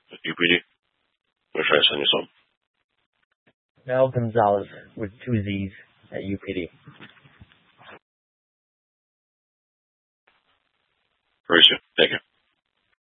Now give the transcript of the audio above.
UPD. Or should I send you some? Mel Gonzalez with 2 Z's at UPD. Very soon. Take care.